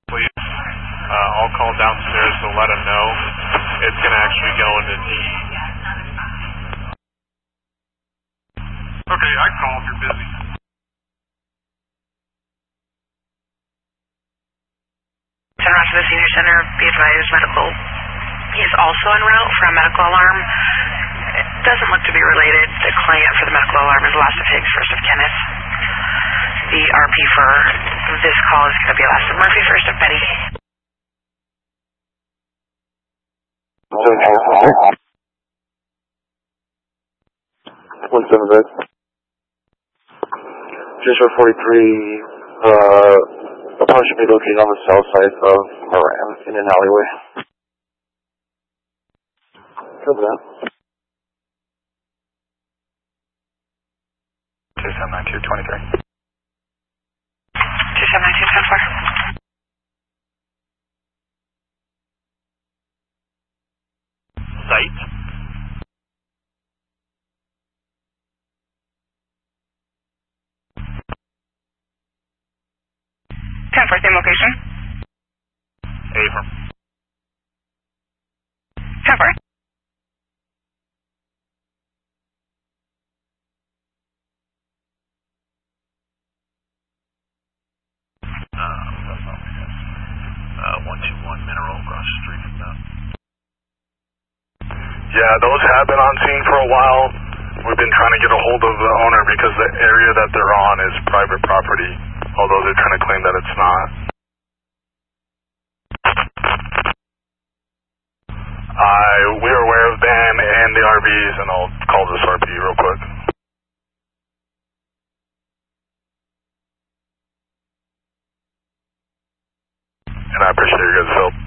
Please, I'll call downstairs to let him know. It's going to actually go into D. Okay, I can call if you're busy. General to the Senior Center, be advised medical. He's also en route for a medical alarm. It doesn't look to be related. The client for the medical alarm is last of Higgs, first of Kenneth. The RP for this call is going to be last of Murphy, first of Betty. 17 bed. Joshua 43, upon should be located on the south side of Moran in an alleyway. Copy that. 279223. 279224. Site. For same location. Abram. 10-4. That's not me, guys. 121 Mineral across the street from that. Yeah, those have been on scene for a while. We've been trying to get a hold of the owner because the area that they're on is private property, although they're trying to claim that it's not. We're aware of them and the RVs, and I'll call this RP real quick. And I appreciate your guys' help.